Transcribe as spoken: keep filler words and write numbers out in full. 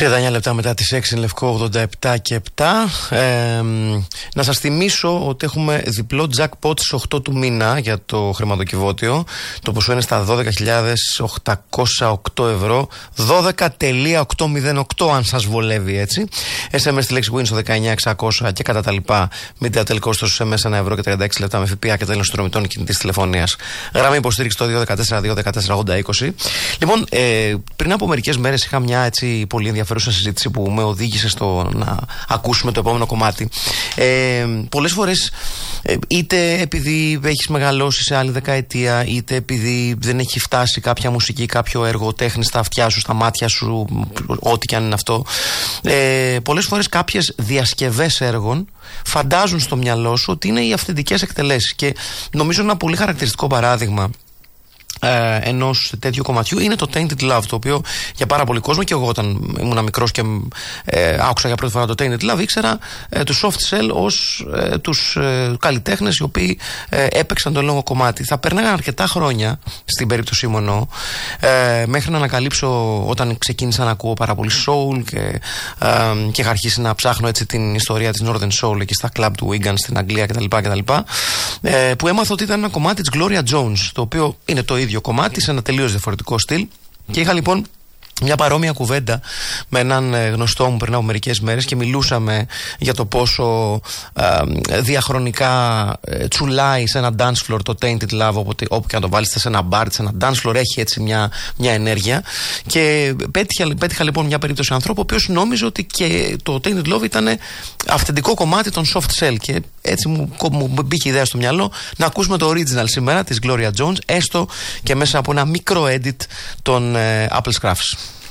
τριάντα εννιά λεπτά μετά τις έξι, Λευκό ογδόντα επτά και επτά. Ε, να σας θυμίσω ότι έχουμε διπλό jackpot στις οκτώ του μήνα για το χρηματοκιβώτιο. Το ποσό είναι στα δώδεκα χιλιάδες οκτακόσια οκτώ ευρώ. δώδεκα χιλιάδες οκτακόσια οκτώ αν σας βολεύει έτσι. ες εμ ες τη λέξη win στο δεκαεννιά εξακόσια και κατά τα λοιπά. Media τελικό στο ες εμ ες ένα ευρώ και τριάντα έξι λεπτά με ΦΠΑ και τέλος συνδρομητών κινητής τηλεφωνίας. Γραμμή υποστήριξη το δύο ένα τέσσερα δύο ένα τέσσερα ογδόντα είκοσι. Λοιπόν, ε, πριν από μερικές μέρες είχα μια έτσι πολύ ενδιαφέρουσα συζήτηση που με οδήγησε στο να ακούσουμε το επόμενο κομμάτι. Ε, πολλές φορές, ε, είτε επειδή έχεις μεγαλώσει σε άλλη δεκαετία, είτε επειδή δεν έχει φτάσει κάποια μουσική, κάποιο έργο τέχνη στα αυτιά σου, στα μάτια σου, ό,τι και αν είναι αυτό, ε, πολλές φορές κάποιες διασκευές έργων φαντάζουν στο μυαλό σου ότι είναι οι αυθεντικές εκτελέσεις. Και νομίζω ένα πολύ χαρακτηριστικό παράδειγμα Ε, ενός τέτοιου κομματιού είναι το Tainted Love, το οποίο για πάρα πολύ κόσμο, και εγώ όταν ήμουν μικρός και ε, άκουσα για πρώτη φορά το Tainted Love, ήξερα ε, τους Soft Cell ως ε, τους ε, καλλιτέχνες οι οποίοι ε, έπαιξαν το λόγο κομμάτι. Θα περνάγαν αρκετά χρόνια, στην περίπτωσή μου εννοώ, ε, μέχρι να ανακαλύψω, όταν ξεκίνησα να ακούω πάρα πολύ soul και, ε, και είχα αρχίσει να ψάχνω έτσι την ιστορία της Northern Soul εκεί στα club του Wigan στην Αγγλία κτλ, κτλ, ε, που έμαθα ότι ήταν ένα κομμάτι της Gloria Jones, το οποίο είναι το ίδιο κομμάτι σε ένα τελείως διαφορετικό στυλ. Και είχα λοιπόν μια παρόμοια κουβέντα με έναν γνωστό μου πριν από μερικές μέρες και μιλούσαμε για το πόσο ε, διαχρονικά ε, τσουλάει σε ένα dance floor το Tainted Love, όποτε, όπου και να το βάλεις, σε ένα bar, σε ένα dance floor, έχει έτσι μια, μια ενέργεια. Και πέτυχα, πέτυχα λοιπόν μια περίπτωση ανθρώπου ο οποίος νόμιζε ότι και το Tainted Love ήταν αυθεντικό κομμάτι των Soft Cell, και έτσι μου, μου μπήκε η ιδέα στο μυαλό να ακούσουμε το original σήμερα της Gloria Jones, έστω και μέσα από ένα μικρό edit των ε, Apple Scruffs.